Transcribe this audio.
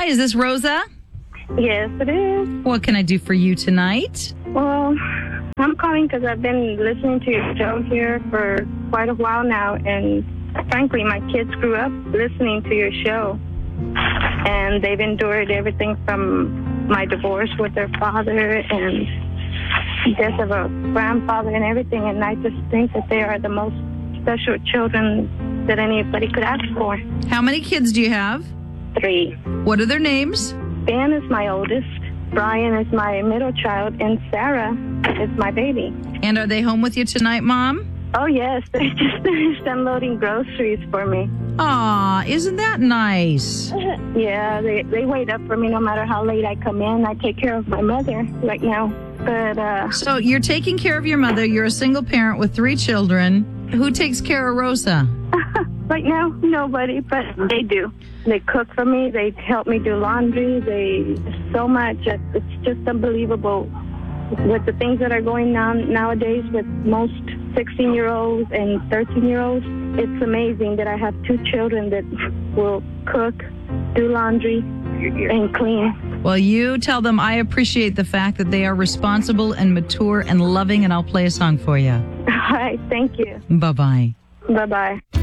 Hi, is this Rosa? Yes, it is. What can I do for you tonight? Well, I'm calling because I've been listening to your show here for quite a while now, and frankly, my kids grew up listening to your show, and they've endured everything from my divorce with their father and death of a grandfather and everything, and I just think that they are the most special children that anybody could ask for. How many kids do you have? 3. What are their names? Ben is my oldest, Brian is my middle child, and Sarah is my baby. And are they home with you tonight, Mom? Oh, yes. They just finished unloading groceries for me. Aw, isn't that nice? Yeah, they wait up for me no matter how late I come in. I take care of my mother right now. But, So you're taking care of your mother. You're a single parent with 3 children. Who takes care of Rosa? right now, nobody, but they do. They cook for me. They help me do laundry. So much. It's just unbelievable with the things that are going on nowadays with most 16-year-olds and 13-year-olds. It's amazing that I have 2 children that will cook, do laundry, and clean. Well, you tell them I appreciate the fact that they are responsible and mature and loving, and I'll play a song for you. All right. Thank you. Bye-bye. Bye-bye.